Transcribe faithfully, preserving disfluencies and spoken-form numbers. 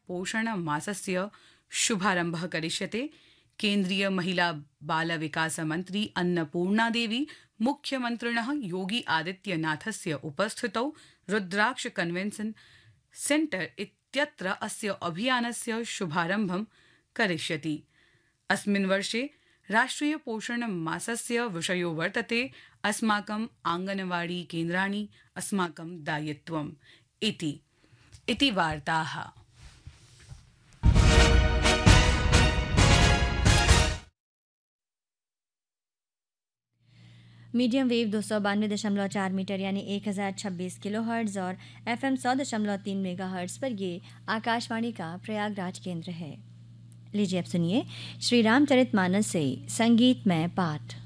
पोषणमासस्य शुभारम्भः करिष्यते। केन्द्रीय महिला बाल विकास मन्त्री अन्नपूर्णादेवी मुख्यमन्त्रिणः योगी आदित्यनाथस्य उपस्थितौ रुद्राक्ष कन्वेन्शन सेन्टर इत्यत्र अस्य अभियानस्य शुभारम्भं करिष्यति। अस्मिन् वर्षे राष्ट्रिय पोषण मासस्य विषयो वर्तते अस्माकं आंगनवाड़ी केन्द्राणि अस्माकं दायित्वम् इति इति वार्ताः। मीडियम वेव दो सौ बानवे दशमलव चार मीटर यानी एक हज़ार छब्बीस किलो हर्ट्ज और एफ एम सौ दशमलव तीन मेगा हर्ट्ज पर ये आकाशवाणी का प्रयागराज केंद्र है। लीजिए अब सुनिए श्री रामचरितमानस से संगीतमय पाठ।